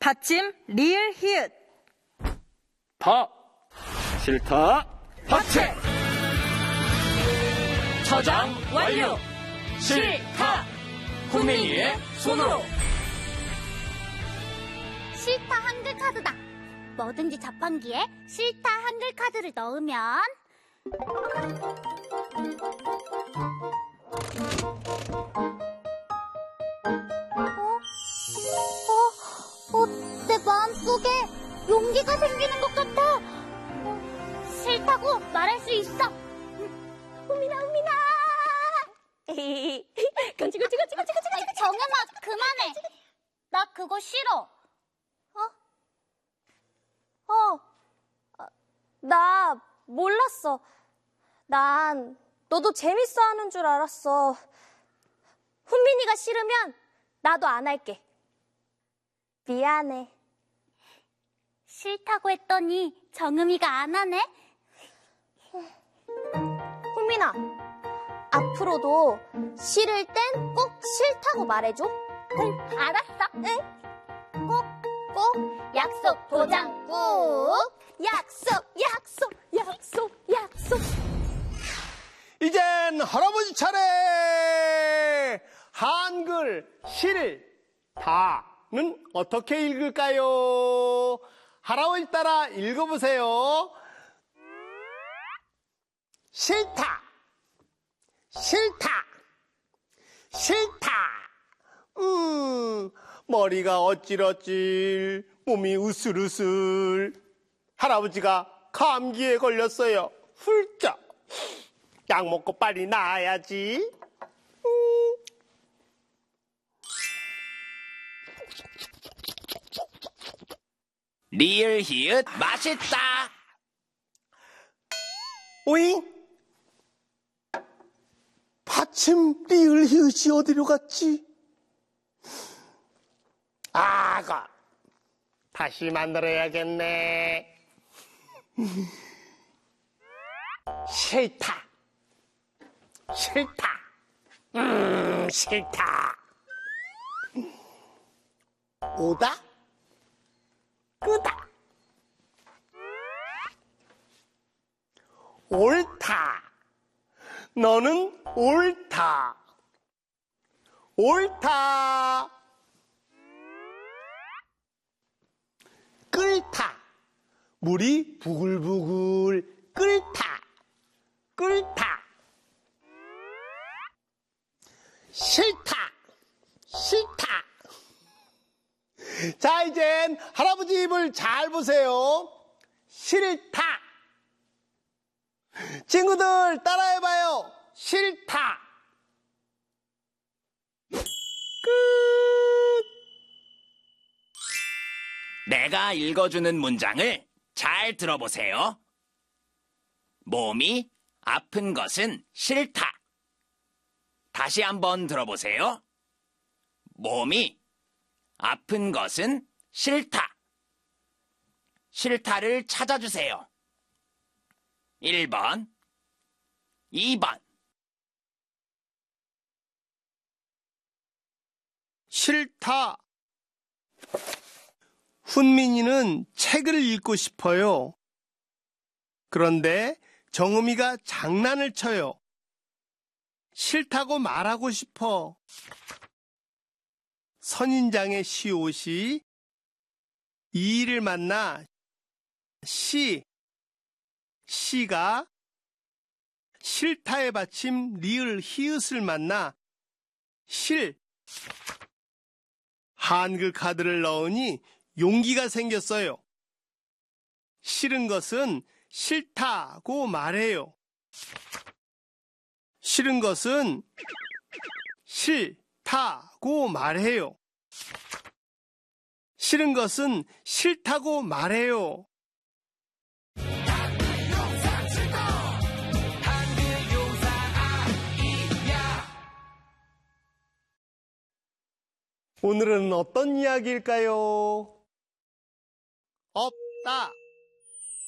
받침 리을 히읗. 다. 싫다. 받침. 저장 완료. 싫다. 훈민이의 손으로. 싫다 한글 카드다. 뭐든지 자판기에 싫다 한글 카드를 넣으면 내 마음속에 용기가 생기는 것 같아. 싫다고 말할 수 있어. 우민아. 그치. 정연아, 그만해. 나 그거 싫어. 나 몰랐어. 난 너도 재밌어 하는 줄 알았어. 훈민이가 싫으면 나도 안 할게. 미안해. 싫다고 했더니 정음이가 안 하네? 훈민아, 앞으로도 싫을 땐 꼭 싫다고 말해줘. 응, 알았어. 응. 꼭 약속 도장 꾹. 약속. 이젠 할아버지 차례! 한글 싫다는 어떻게 읽을까요? 할아버지 따라 읽어보세요. 싫다. 머리가 어찔어찔, 몸이 으슬으슬. 할아버지가 감기에 걸렸어요. 훌쩍. 약 먹고 빨리 나아야지. 리을 히읗 맛있다. 오잉? 받침 리을 히읗이 어디로 갔지? 아가, 다시 만들어야겠네. 싫다. 오다, 끄다. 옳다. 너는 옳다. 끓다. 물이 부글부글 끓다. 싫다. 자, 이젠 할아버지 입을 잘 보세요. 싫다. 친구들 따라해봐요. 싫다. 끝. 내가 읽어주는 문장을 잘 들어보세요. 몸이 아픈 것은 싫다. 다시 한번 들어보세요. 몸이 아픈 것은 싫다. 싫다를 찾아주세요. 1번, 2번. 싫다. 훈민이는 책을 읽고 싶어요. 그런데 정음이가 장난을 쳐요. 싫다고 말하고 싶어. 선인장의 시옷이 이를 만나 시가 싫다의 받침 리을 히읗을 만나 한글 카드를 넣으니 용기가 생겼어요. 싫은 것은 싫다고 말해요. 싫은 것은 싫다고 말해요. 싫은 것은 싫다고 말해요. 오늘은 어떤 이야기일까요? 없다.